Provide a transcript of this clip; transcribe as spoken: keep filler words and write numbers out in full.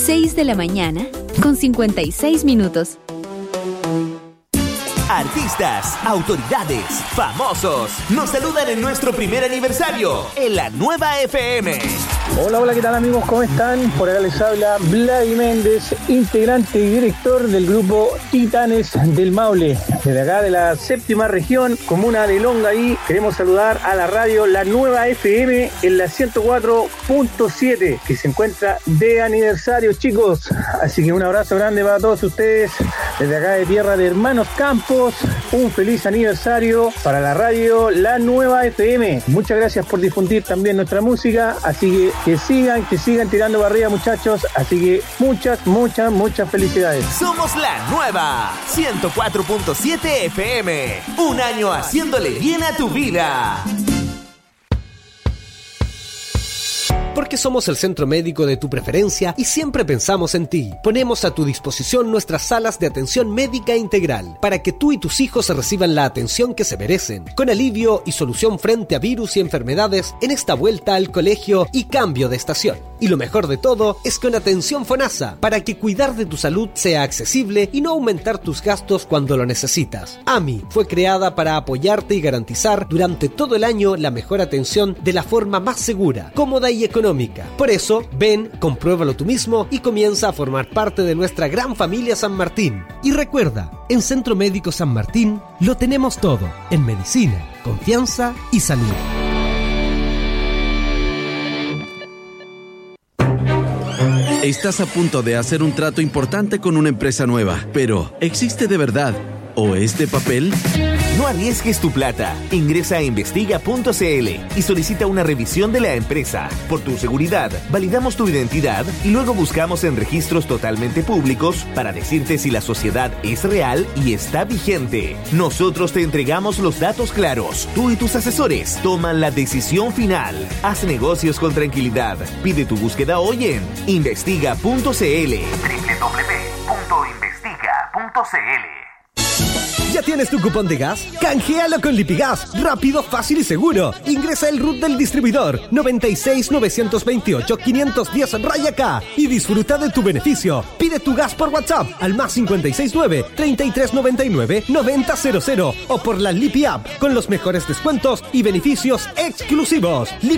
seis de la mañana con cincuenta y seis minutos. Artistas, autoridades, famosos nos saludan en nuestro primer aniversario en la nueva F M. Hola, hola, ¿qué tal amigos? ¿Cómo están? Por acá les habla Vladi Méndez, integrante y director del grupo Titanes del Maule. Desde acá de la séptima región, comuna de Longaví, queremos saludar a la radio La Nueva F M en la ciento cuatro punto siete, que se encuentra de aniversario, chicos. Así que un abrazo grande para todos ustedes desde acá de tierra de Hermanos Campos. Un feliz aniversario para la radio La Nueva F M. Muchas gracias por difundir también nuestra música. Así que que sigan, que sigan tirando para arriba, muchachos. Así que muchas, muchas, muchas felicidades. Somos la nueva ciento cuatro punto siete F M. Un año haciéndole bien a tu vida. Porque somos el centro médico de tu preferencia y siempre pensamos en ti. Ponemos a tu disposición nuestras salas de atención médica integral para que tú y tus hijos reciban la atención que se merecen, con alivio y solución frente a virus y enfermedades en esta vuelta al colegio y cambio de estación. Y lo mejor de todo es con atención FONASA, para que cuidar de tu salud sea accesible y no aumentar tus gastos cuando lo necesitas. AMI fue creada para apoyarte y garantizar durante todo el año la mejor atención de la forma más segura, cómoda y económica. Por eso, ven, compruébalo tú mismo y comienza a formar parte de nuestra gran familia San Martín. Y recuerda, en Centro Médico San Martín lo tenemos todo, en medicina, confianza y salud. Estás a punto de hacer un trato importante con una empresa nueva, pero ¿existe de verdad o es de papel? No arriesgues tu plata. Ingresa a investiga punto c l y solicita una revisión de la empresa. Por tu seguridad, validamos tu identidad y luego buscamos en registros totalmente públicos para decirte si la sociedad es real y está vigente. Nosotros te entregamos los datos claros. Tú y tus asesores toman la decisión final. Haz negocios con tranquilidad. Pide tu búsqueda hoy en investiga punto c l. doble u doble u doble u punto investiga punto c l. ¿Ya tienes tu cupón de gas? ¡Canjealo con Lipigas! ¡Rápido, fácil y seguro! Ingresa el R U T del distribuidor noventa y seis novecientos veintiocho quinientos diez raya K y disfruta de tu beneficio. Pide tu gas por WhatsApp al más cincuenta y seis nueve, treinta y tres noventa y nueve, noventa cero cero o por la Lipi App con los mejores descuentos y beneficios exclusivos.